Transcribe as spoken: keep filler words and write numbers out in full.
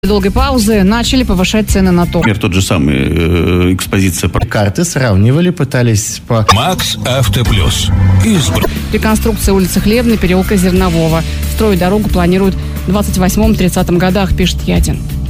долгой паузы начали повышать цены на топливо. Например, тот же самый э, экспозиция. Карты сравнивали, пытались по... Макс Автоплюс. Избр... Реконструкция улицы Хлебной, переулка Зернового. Строить дорогу планируют в двадцать восьмом-тридцатом годах, пишет Ядин.